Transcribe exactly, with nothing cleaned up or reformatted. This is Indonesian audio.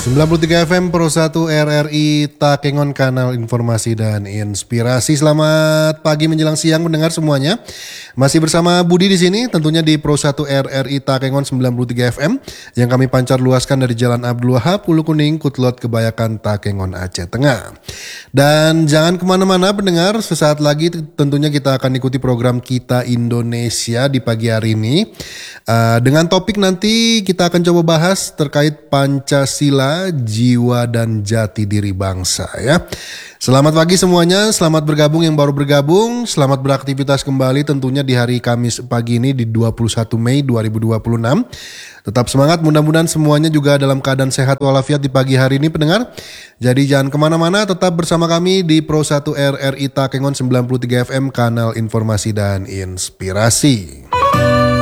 sembilan puluh tiga F M Pro satu R R I Takengon, kanal informasi dan inspirasi. Selamat pagi menjelang siang mendengar semuanya. Masih bersama Budi di sini, tentunya di Pro satu R R I Takengon sembilan puluh tiga F M yang kami pancar luaskan dari Jalan Abdul Wahab, Ulu Kuning, Kutlot, Kebayakan, Takengon, Aceh Tengah. Dan jangan kemana-mana pendengar, sesaat lagi tentunya kita akan ikuti program Kita Indonesia di pagi hari ini. Uh, dengan topik nanti kita akan coba bahas terkait Pancasila, jiwa dan jati diri bangsa ya. Selamat pagi semuanya, selamat bergabung yang baru bergabung, selamat beraktivitas kembali tentunya di hari Kamis pagi ini di dua puluh satu Mei dua ribu dua puluh enam. Tetap semangat, mudah-mudahan semuanya juga dalam keadaan sehat walafiat di pagi hari ini pendengar. Jadi jangan kemana-mana, tetap bersama kami di Pro satu R R I Takengon sembilan puluh tiga F M, kanal informasi dan inspirasi.